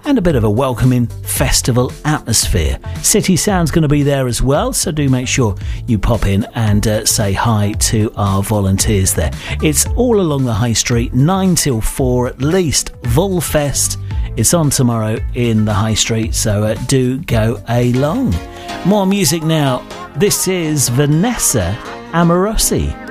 and a bit of a welcoming festival atmosphere. City Sound's going to be there as well, so do make sure you pop in and say hi to our volunteers there. It's all along the High Street, 9 till 4 at least. Volfest. It's on tomorrow in the High Street, so do go along. More music now. This is Vanessa Amorosi.